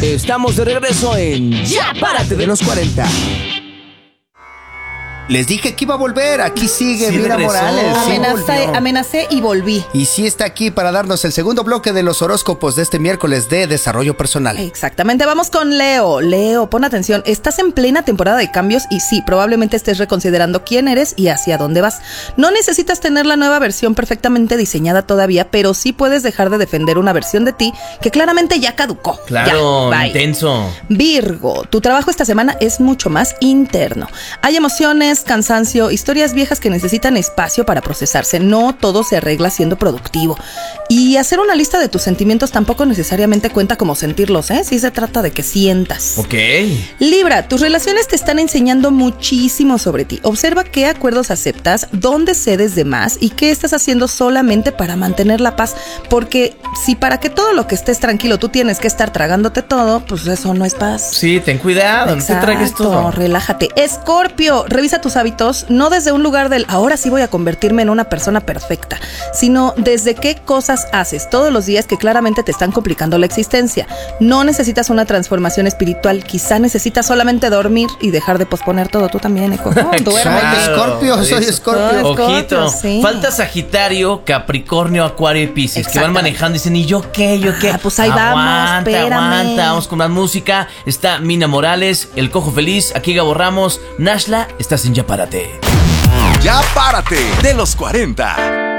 Estamos de regreso en Ya Párate de los 40. Les dije que iba a volver. Aquí sigue Mina Morales. Amenacé y volví. Y sí está aquí para darnos el segundo bloque de los horóscopos de este miércoles de desarrollo personal. Exactamente, vamos con Leo. Leo, pon atención, estás en plena temporada de cambios y sí, probablemente estés reconsiderando quién eres y hacia dónde vas. No necesitas tener la nueva versión perfectamente diseñada todavía, pero sí puedes dejar de defender una versión de ti que claramente ya caducó. Claro, ya, intenso. Virgo, tu trabajo esta semana es mucho más interno. Hay emociones, cansancio, historias viejas que necesitan espacio para procesarse. No todo se arregla siendo productivo. Y hacer una lista de tus sentimientos tampoco necesariamente cuenta como sentirlos, ¿eh? Sí se trata de que sientas. Ok. Libra, tus relaciones te están enseñando muchísimo sobre ti. Observa qué acuerdos aceptas, dónde cedes de más y qué estás haciendo solamente para mantener la paz. Porque si para que todo lo que estés tranquilo tú tienes que estar tragándote todo, pues eso no es paz. Sí, ten cuidado, no te tragues todo. Relájate. Escorpio, revisa tus hábitos, no desde un lugar del ahora sí voy a convertirme en una persona perfecta, sino desde qué cosas haces todos los días que claramente te están complicando la existencia. No necesitas una transformación espiritual, quizá necesitas solamente dormir y dejar de posponer todo. Tú también, hijo. Escorpio, soy Escorpio. Ojito, sí. Falta Sagitario, Capricornio, Acuario y Piscis, que van manejando y dicen, ¿y yo qué? Pues ahí vamos, espérame. Aguanta, vamos con más música. Está Mina Morales, El Cojo Feliz, aquí Gabo Ramos, Nashla, estás en Ya Párate. Ya Párate de los 40.